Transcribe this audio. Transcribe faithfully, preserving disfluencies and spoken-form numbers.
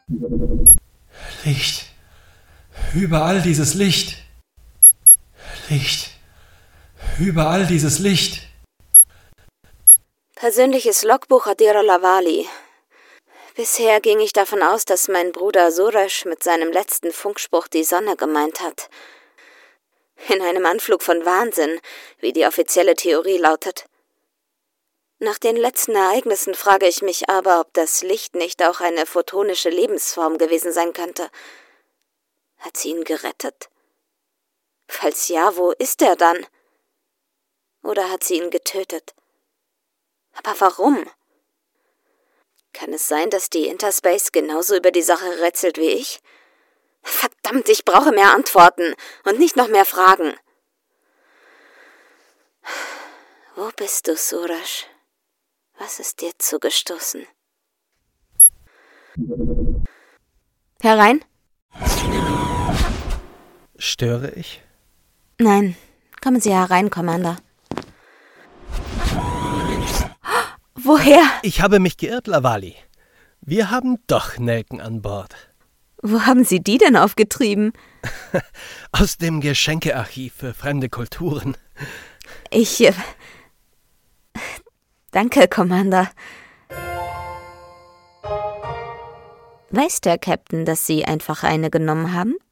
Licht. Überall dieses Licht. Licht. Überall dieses Licht. Persönliches Logbuch Adira Lavali. Bisher ging ich davon aus, dass mein Bruder Suresh mit seinem letzten Funkspruch die Sonne gemeint hat. In einem Anflug von Wahnsinn, wie die offizielle Theorie lautet. Nach den letzten Ereignissen frage ich mich aber, ob das Licht nicht auch eine photonische Lebensform gewesen sein könnte. Hat sie ihn gerettet? Falls ja, wo ist er dann? Oder hat sie ihn getötet? Aber warum? Kann es sein, dass die Interspace genauso über die Sache rätselt wie ich? Verdammt, ich brauche mehr Antworten und nicht noch mehr Fragen. Wo bist du, Suresh? Was ist dir zugestoßen? Herein? Störe ich? Nein, kommen Sie herein, Commander. Woher? Ich habe mich geirrt, Lavali. Wir haben doch Nelken an Bord. Wo haben Sie die denn aufgetrieben? Aus dem Geschenkearchiv für fremde Kulturen. Ich... Äh, danke, Commander. Weiß der Captain, dass Sie einfach eine genommen haben?